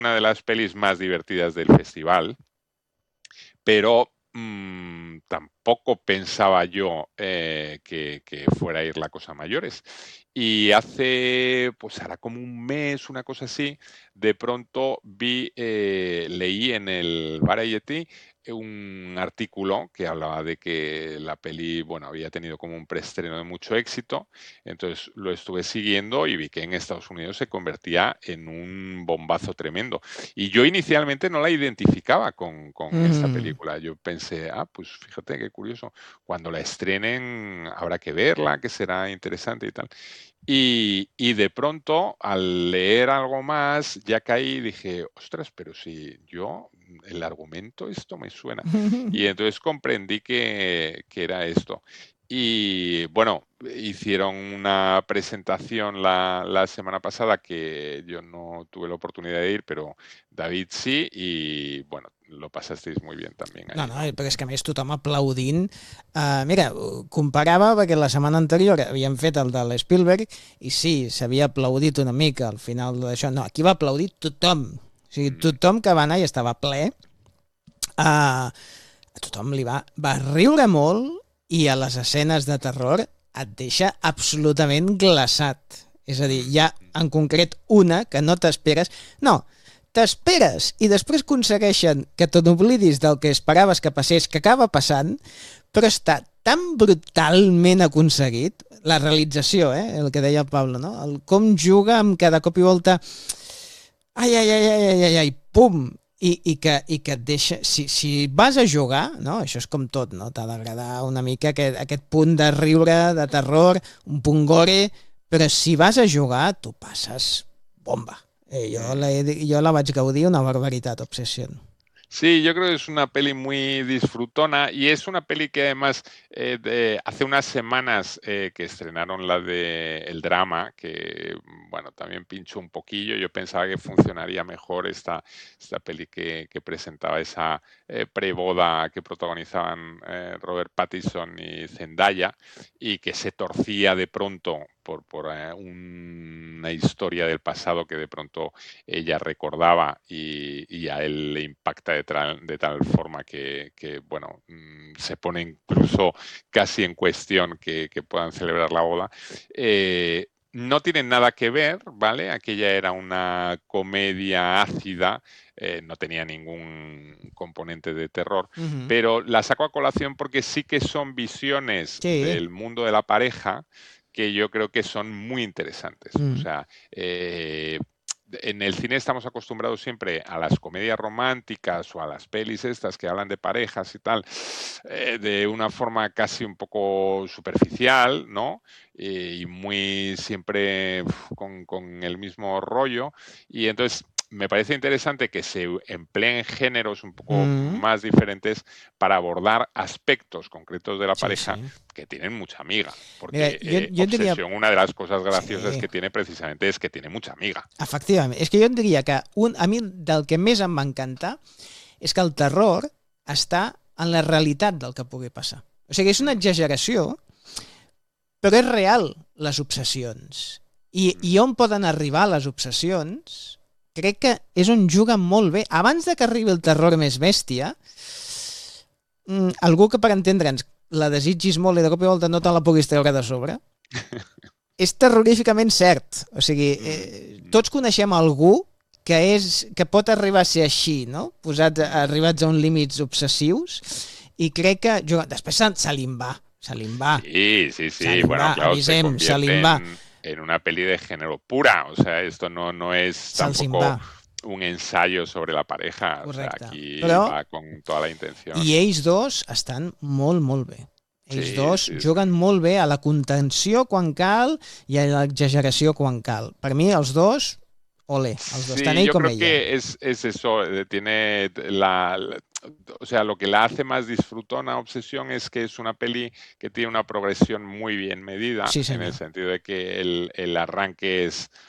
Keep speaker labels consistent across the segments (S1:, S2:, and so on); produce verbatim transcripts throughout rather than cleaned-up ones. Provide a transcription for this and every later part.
S1: una de las pelis más divertidas del festival, pero mmm, tampoco pensaba yo eh, que, que fuera a ir la cosa a mayores. Y hace, pues hará como un mes, una cosa así, de pronto vi, eh, leí en el Variety un artículo que hablaba de que la peli, bueno, había tenido como un preestreno de mucho éxito, entonces lo estuve siguiendo y vi que en Estados Unidos se convertía en un bombazo tremendo. Y yo inicialmente no la identificaba con, con esta
S2: Mm.
S1: película. Yo pensé, ah, pues fíjate qué curioso. Cuando la estrenen habrá que verla, que será interesante y tal. Y, y de pronto, al leer algo más, ya caí y dije, ostras, pero si yo, el argumento, esto me suena. Y entonces comprendí que, que era esto. Y bueno, hicieron una presentación la, la semana pasada que yo no tuve la oportunidad de ir, pero David sí, y bueno, lo pasasteis muy bien también
S2: No,
S1: ahí,
S2: no,
S1: ¿no?
S2: perquè és que a més tothom aplaudint. Uh, mira, comparava perquè la setmana anterior havíem fet el de l'Spielberg i sí, s'havia aplaudit una mica al final d'això. No, aquí va aplaudir tothom. O sigui,
S1: Mm.
S2: tothom que va anar i estava ple. Uh, a tothom li va, va riure molt i a les escenes de terror et deixa absolutament glaçat. És a dir,
S1: Mm.
S2: hi ha en concret una que no t'esperes. No, t'esperes i després aconsegueixen que te n'oblidis del que esperaves que passés, que acaba passant, però està tan brutalment aconseguit, la realització, eh, el que deia el Pablo, no? El com juga amb cada cop i volta ai, ai, ai, ai, ai, ai, ai pum, i, i, que, i que et deixa... Si, si vas a jugar, no? Això és com tot, no? T'ha d'agradar una mica aquest, aquest punt de riure, de terror, un punt gore, però si vas a jugar, tu passes bomba. Eh, jo, la,
S1: Mm.
S2: jo la vaig gaudir una barbaritat, Obsession.
S1: Sí, yo creo que es una peli muy disfrutona y es una peli que además eh, de, hace unas semanas eh, que estrenaron la de El Drama, que bueno, también pinchó un poquillo. Yo pensaba que funcionaría mejor esta, esta peli que, que presentaba esa eh, preboda que protagonizaban eh, Robert Pattinson y Zendaya y que se torcía de pronto por, por eh, un, una historia del pasado que de pronto ella recordaba y, y a él le impacta de, tra- de tal forma que, que, bueno, mmm, se pone incluso casi en cuestión que, que puedan celebrar la boda. Eh, no tienen nada que ver, ¿vale? Aquella era una comedia ácida, eh, no tenía ningún componente de terror,
S2: Uh -huh.
S1: pero la saco a colación porque sí que son visiones
S2: Sí.
S1: del mundo de la pareja que yo creo que son muy interesantes. O
S2: Mm.
S1: sea, eh, en el cine estamos acostumbrados siempre a las comedias románticas o a las pelis estas que hablan de parejas y tal, eh, de una forma casi un poco superficial, ¿no? Eh, y muy siempre uf, con, con el mismo rollo. Y entonces me parece interesante que se empleen géneros un poco
S2: Mm.
S1: más diferentes para abordar aspectos concretos de la
S2: Sí,
S1: pareja
S2: sí.
S1: que tienen mucha amiga,
S2: Mira,
S1: porque
S2: jo,
S1: eh,
S2: jo et diria...
S1: Obsesión, una de las cosas graciosas
S2: Sí,
S1: que tiene precisamente es que tiene mucha amiga.
S2: efectivament. És que jo et diria que un, a mi del que més em va encantar és que el terror està en la realitat del que pugui passar. O sigui, és una
S1: Mm,
S2: exageració, però és real, les obsessions. I,
S1: mm.
S2: i on poden arribar les obsessions, crec que és on juguen molt bé. Abans de que arribi el terror més bèstia, mm, algú que per entendre'ns la desitgis molt i de cop i volta no te la puguis treure de sobre, és terroríficament cert. O sigui,
S1: Mm,
S2: eh,
S1: mm,
S2: tots coneixem algú que, és, que pot arribar a ser així, no? Posats,
S1: mm.
S2: arribats a uns límits obsessius, i crec que... Jo, després se, se li en va, se li en va,
S1: Sí, sí,
S2: se
S1: sí.
S2: li en
S1: Bueno,
S2: va,
S1: claro, se
S2: avisem, se li en
S1: convierte
S2: va,
S1: en, en una peli de género pura. O sea, esto no, no es
S2: se'ls en va,
S1: tampoco un ensayo sobre la pareja. O sea,
S2: correcte.
S1: aquí
S2: Però,
S1: va con toda la intención.
S2: i ells dos estan molt, molt bé. Ells
S1: Sí,
S2: dos
S1: sí, sí.
S2: juguen molt bé a la contenció quan cal i a l'exageració quan cal. Per mi, els dos, olé, els dos, tant
S1: Sí,
S2: ell
S1: yo
S2: com
S1: creo
S2: ella.
S1: que es, es eso, eh, tiene la, la- o sea, lo que la hace más disfrutona Obsesión es que es una peli que tiene una progresión muy bien medida,
S2: Sí,
S1: en el
S2: senyor.
S1: sentido de que el, el arranque es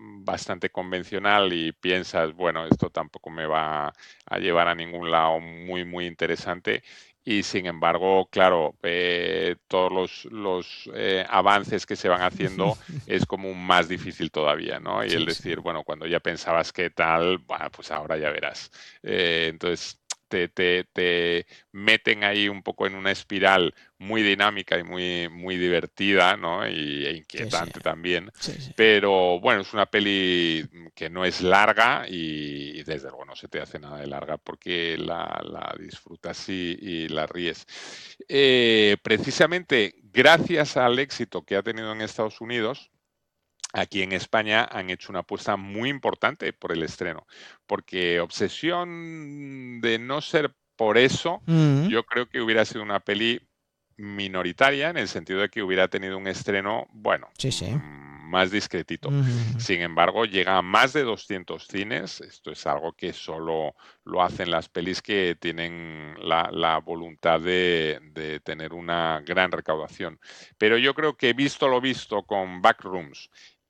S1: bastante convencional y piensas, bueno, esto tampoco me va a llevar a ningún lado muy, muy interesante. Y sin embargo, claro, eh, todos los, los eh, avances que se van haciendo es como más difícil todavía, ¿no? Y el
S2: Sí, sí.
S1: decir, bueno, cuando ya pensabas que tal, bueno, pues ahora ya verás. Eh, entonces, te, te, te meten ahí un poco en una espiral muy dinámica y muy, muy divertida, ¿no? Y, e
S2: Sí, sí.
S1: inquietante también.
S2: Sí, sí.
S1: Pero bueno, es una peli que no es larga y, y desde luego no se te hace nada de larga porque la, la disfrutas y, y la ríes. Eh, precisamente gracias al éxito que ha tenido en Estados Unidos, aquí en España han hecho una apuesta muy importante por el estreno, porque Obsesión, de no ser por eso,
S2: Mm,
S1: yo creo que hubiera sido una peli minoritaria en el sentido de que hubiera tenido un estreno, bueno,
S2: sí, sí.
S1: mm, más discretito.
S2: Mm,
S1: Sin embargo, llega a más de doscientos cines. Esto es algo que solo lo hacen las pelis que tienen la, la voluntad de, de tener una gran recaudación. Pero yo creo que visto lo visto con Backrooms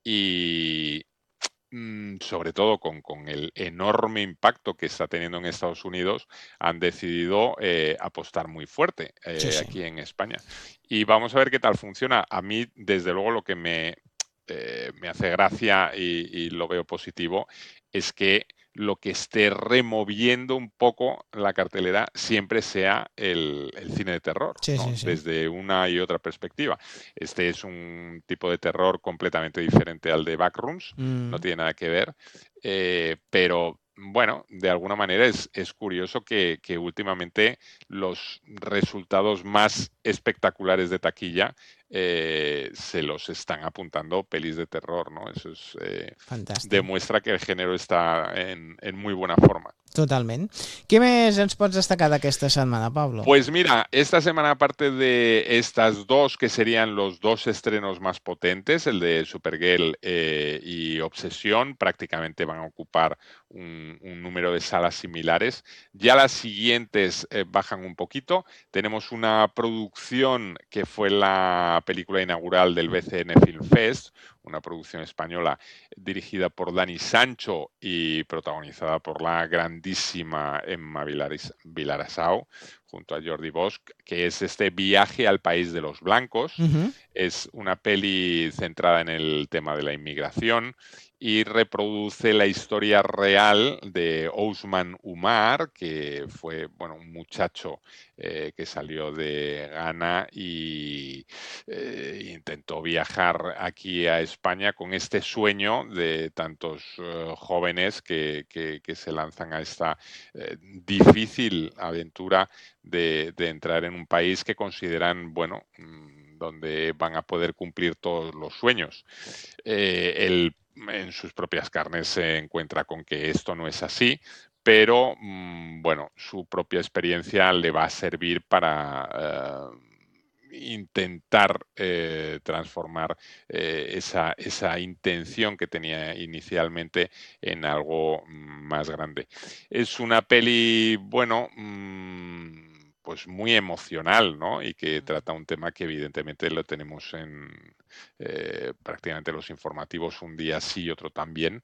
S1: y mm, sobre todo con, con el enorme impacto que está teniendo en Estados Unidos, han decidido eh, apostar muy fuerte
S2: sí,
S1: eh,
S2: sí.
S1: aquí en España. Y vamos a ver qué tal funciona. A mí, desde luego, lo que me, eh, me hace gracia y, y lo veo positivo es que lo que esté removiendo un poco la cartelera siempre sea el, el cine de terror,
S2: Sí,
S1: ¿no?
S2: sí, sí.
S1: Desde una y otra perspectiva. Este es un tipo de terror completamente diferente al de Backrooms, no
S2: Mm.
S1: tiene nada que ver, eh, pero bueno, de alguna manera es, es curioso que, que, últimamente los resultados más espectaculares de taquilla eh, se los están apuntando pelis de terror, ¿no? Eso es, eh,
S2: Fantàstic.
S1: demuestra que el género está en, en muy buena forma.
S2: Totalment. Què més ens pots destacar d'aquesta setmana, Pablo?
S1: Pues mira, esta semana, aparte de estas dos que serían los dos estrenos más potentes, el de Supergirl eh, y Obsesión, prácticamente van a ocupar un, un, número de salas similares. Ya las siguientes eh, bajan un poquito. Tenemos una producción que fue la película inaugural del B C N Film Fest, una producción española dirigida por Dani Sancho y protagonizada por la grandísima Emma Vilarasau, junto a Jordi Bosch, que es este Viaje al País de los Blancos.
S2: Uh -huh.
S1: Es una peli centrada en el tema de la inmigración y reproduce la historia real de Ousmane Umar, que fue bueno, un muchacho eh, que salió de Ghana y eh, intentó viajar aquí a España con este sueño de tantos eh, jóvenes que, que, que, se lanzan a esta eh, difícil aventura de, de entrar en un país que consideran, bueno, donde van a poder cumplir todos los sueños. Eh, él en sus propias carnes se encuentra con que esto no es así, pero mmm, bueno, su propia experiencia le va a servir para eh, intentar eh, transformar eh, esa, esa intención que tenía inicialmente en algo más grande. Es una peli, bueno, mmm, pues muy emocional, ¿no? Y que trata un tema que evidentemente lo tenemos en eh, prácticamente los informativos un día sí y otro también,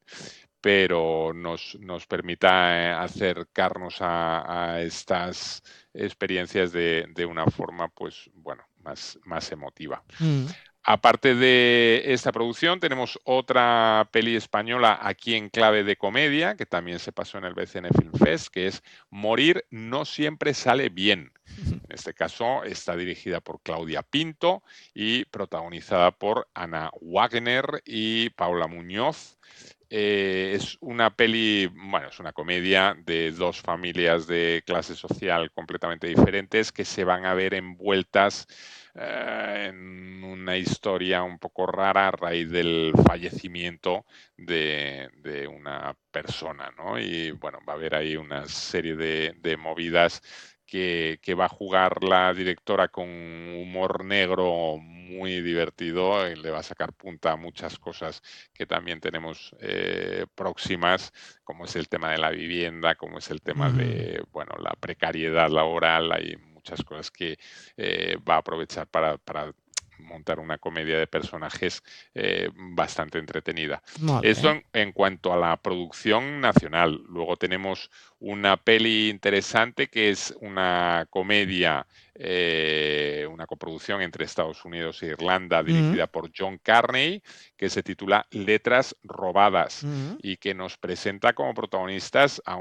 S1: pero nos, nos permita acercarnos a, a estas experiencias de, de, una forma, pues, bueno, más, más emotiva. Mm. Aparte de esta producción, tenemos otra peli española aquí en clave de comedia, que también se pasó en el B C N Film Fest, que es Morir no siempre sale bien. En este caso está dirigida por Claudia Pinto y protagonizada por Ana Wagner y Paula Muñoz. Eh, es una peli, bueno, es una comedia de dos familias de clase social completamente diferentes que se van a ver envueltas eh, en una historia un poco rara a raíz del fallecimiento de, de una persona, ¿no? Y bueno, va a haber ahí una serie de, de movidas que, que, va a jugar la directora con humor negro muy divertido y le va a sacar punta a muchas cosas que también tenemos eh, próximas, como es el tema de la vivienda, como es el tema uh-huh. de bueno, la precariedad laboral. Hay muchas cosas que eh, va a aprovechar para, para montar una comedia de personajes eh, bastante entretenida.
S2: Molt
S1: Esto
S2: bé.
S1: en, en cuanto a la producción nacional. Luego tenemos una peli interesante que es una comedia, eh, una coproducción entre Estados Unidos e Irlanda,
S2: Mm,
S1: dirigida por John Carney, que se titula Letras robadas
S2: mm.
S1: y que nos presenta como protagonistas a